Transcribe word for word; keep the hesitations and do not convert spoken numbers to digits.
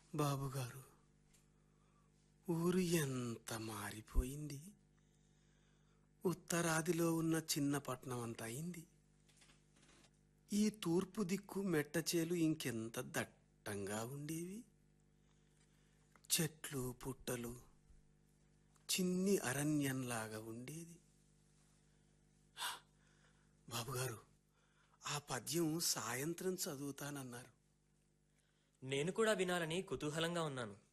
బాబుగారు, ఊరు ఎంత మారిపోయింది. ఉత్తరాదిలో ఉన్న చిన్న పట్నం అంత అయింది. ఈ తూర్పు దిక్కు మెట్టచేలు ఇంకెంత దట్టంగా ఉండేవి. చెట్లు పుట్టలు చిన్ని అరణ్యంలాగా ఉండేది. బాబుగారు, ఆ పద్యం సాయంత్రం చదువుతానన్నారు. నేను కూడా వినాలని కుతూహలంగా ఉన్నాను.